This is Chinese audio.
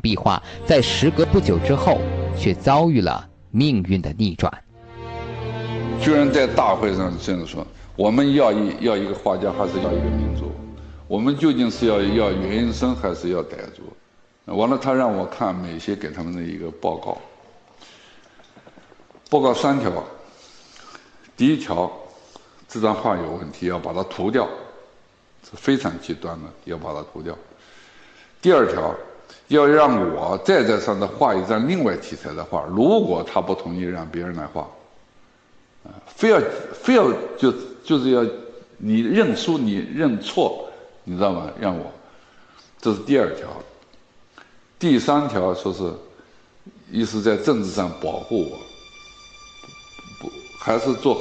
壁画在时隔不久之后，却遭遇了命运的逆转。 居然在大会上这样说：“我们要一个画家，还是要一个民族？我们究竟是要袁云生，还是要傣族？”完了，他让我看美协给他们的一个报告。报告3条，第1条，这张画有问题，要把它涂掉，是非常极端的，要把它涂掉。第2条，要让我再在上头画一张另外题材的画，如果他不同意，让别人来画。非要就是要你认输，你认错，你知道吗？让我，这是第2条。第3条说是，意思在政治上保护我，不还是做